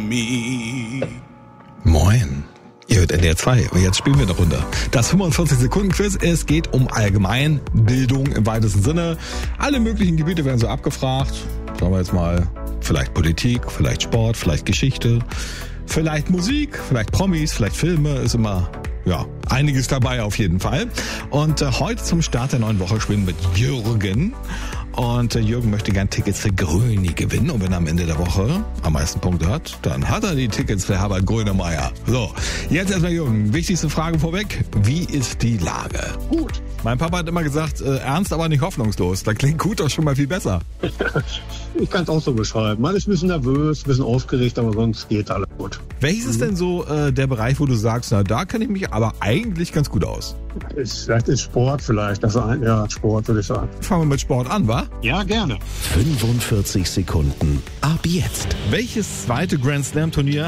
me. Moin. Ihr hört NDR 2 und jetzt spielen wir eine Runde. Das 45-Sekunden-Quiz, es geht um Allgemeinbildung im weitesten Sinne. Alle möglichen Gebiete werden so abgefragt. Sagen wir jetzt mal, vielleicht Politik, vielleicht Sport, vielleicht Geschichte, vielleicht Musik, vielleicht Promis, vielleicht Filme, ist immer, ja, einiges dabei auf jeden Fall. Und heute zum Start der neuen Woche spielen wir mit Jürgen. Und Jürgen möchte gern Tickets für Gröni gewinnen. Und wenn er am Ende der Woche am meisten Punkte hat, dann hat er die Tickets für Herbert Grönemeyer. So, jetzt erstmal Jürgen, wichtigste Frage vorweg. Wie ist die Lage? Gut. Mein Papa hat immer gesagt, ernst, aber nicht hoffnungslos. Da klingt gut doch schon mal viel besser. Ich kann es auch so beschreiben. Man ist ein bisschen nervös, ein bisschen aufgeregt, aber sonst geht alles gut. Welches ist denn so der Bereich, wo du sagst, na, da kenne ich mich aber eigentlich ganz gut aus? Vielleicht ist Sport vielleicht. Ja, Sport würde ich sagen. Fangen wir mit Sport an, wa? Ja, gerne. 45 Sekunden ab jetzt. Welches zweite Grand Slam Turnier